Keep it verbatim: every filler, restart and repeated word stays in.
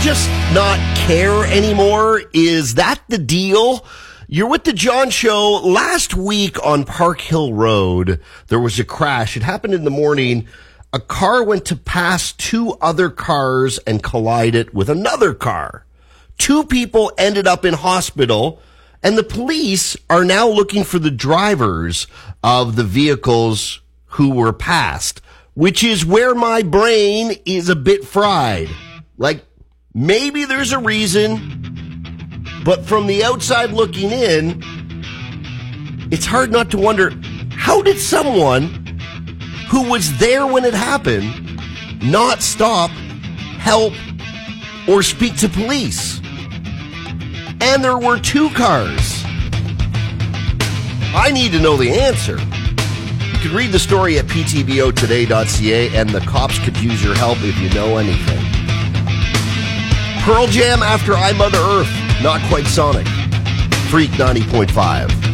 just not care anymore? Is that the deal? You're with the John Show. Last week on Park Hill Road, there was a crash. It happened in the morning. A car went to pass two other cars and collided with another car. Two people ended up in hospital, and the police are now looking for the drivers of the vehicles who were passed, which is where my brain is a bit fried. Like, maybe there's a reason, but from the outside looking in, it's hard not to wonder, how did someone who was there when it happened not stop, help, or speak to police? And there were two cars. I need to know the answer. You can read the story at p t b o today dot c a, and the cops could use your help if you know anything. Pearl Jam after I, Mother Earth. Not quite Sonic. Freak ninety point five.